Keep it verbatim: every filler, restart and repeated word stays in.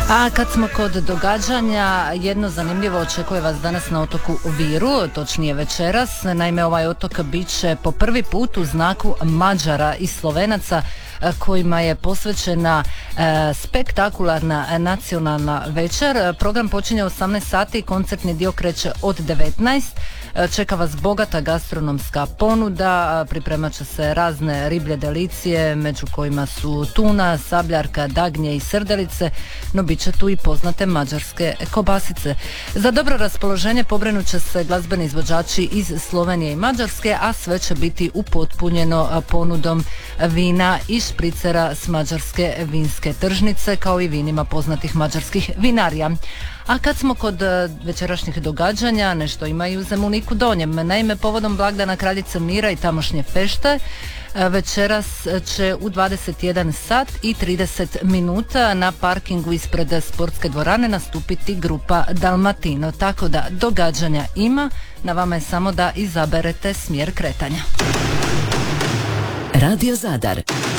A kad smo kod događanja, jedno zanimljivo očekuje vas danas na otoku Viru, točnije večeras. Naime, ovaj otok bit će po prvi put u znaku Mađara i Slovenaca, kojima je posvećena e, spektakularna nacionalna večer. Program počinje u osamnaest sati, koncertni dio kreće od devetnaest. Čeka vas bogata gastronomska ponuda, pripremat će se razne riblje delicije, među kojima su tuna, sabljarka, dagnje i srdelice, no bit će tu i poznate mađarske kobasice. Za dobro raspoloženje pobrinut će se glazbeni izvođači iz Slovenije i Mađarske, a sve će biti upotpunjeno ponudom vina i špricera s mađarske vinske tržnice, kao i vinima poznatih mađarskih vinarija. A kad smo kod večerašnjih događanja, nešto ima i u Zemuniku Donjem. Naime, povodom blagdana Kraljice Mira i tamošnje fešte, večeras će u dvadeset jedan sat i trideset minuta na parkingu ispred sportske dvorane nastupiti grupa Dalmatino. Tako da događanja ima, na vama je samo da izaberete smjer kretanja. Radio Zadar.